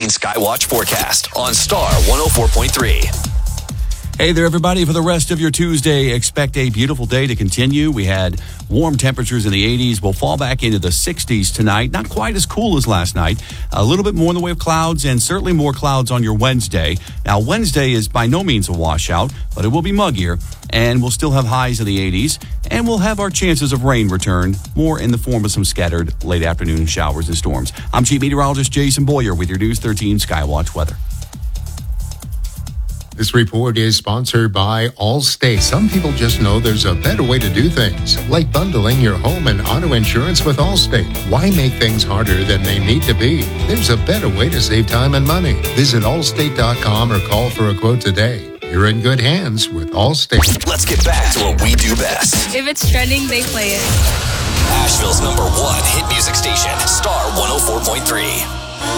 Skywatch forecast on Star 104.3. Hey there, everybody. For the rest of your Tuesday, expect a beautiful day to continue. We had warm temperatures in the 80s. We'll fall back into the 60s tonight. Not quite as cool as last night. A little bit more in the way of clouds, and certainly more clouds on your Wednesday. Now, Wednesday is by no means a washout, but it will be muggier, and we'll still have highs in the 80s, and we'll have our chances of rain return, more in the form of some scattered late afternoon showers and storms. I'm Chief Meteorologist Jason Boyer with your News 13 Skywatch weather. This report is sponsored by Allstate. Some people just know there's a better way to do things, like bundling your home and auto insurance with Allstate. Why make things harder than they need to be? There's a better way to save time and money. Visit allstate.com or call for a quote today. You're in good hands with Allstate. Let's get back to what we do best. If it's trending, they play it. Asheville's #1 hit music station, Star 104.3.